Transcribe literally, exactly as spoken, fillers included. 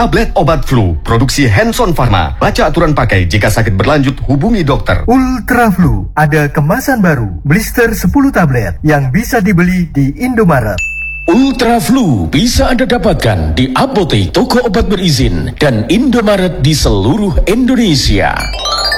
Tablet obat flu, produksi Hanson Pharma. Baca aturan pakai, jika sakit berlanjut hubungi dokter. Ultra Flu, ada kemasan baru, blister sepuluh tablet yang bisa dibeli di Indomaret. Ultra Flu bisa Anda dapatkan di apotek, toko obat berizin, dan Indomaret di seluruh Indonesia.